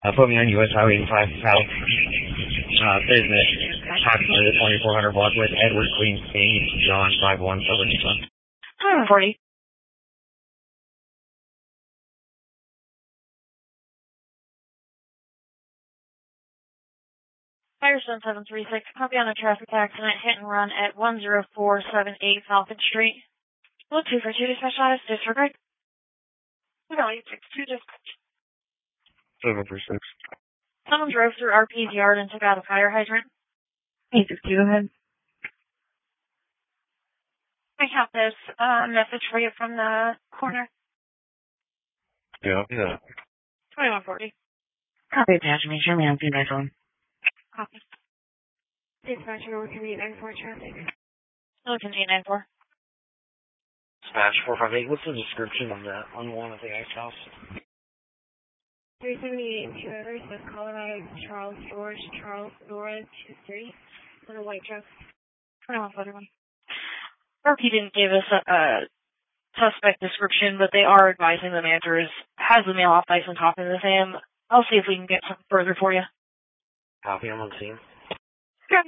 Put me on U.S. Highway 85 South, business, approximately the 2400 block with Edward Queen King, John 5171. 40. Firestone 736, copy on a traffic accident, hit and run at 10478 Falcon Street. Look 2 for 2 dispatch, disregard. No, 862 dispatch. 7 for 6. Someone drove through RP's yard and took out a fire hydrant. 862, go ahead. I have this message for you from the corner. Yeah. 2140. Copy, attachment. Show me on feedback phone. Copy. Dispatcher, looking at 894 traffic. Looking at 894. Dispatch 458, what's the description of that on one of the ice house? 378 Trevor, says Colorado, Charles George, Charles Nora, 23, with a white truck. 2141. RP didn't give us a suspect description, but they are advising the manager has the mail off license talking to him. I'll see if we can get something further for you. Copy, I'm on scene.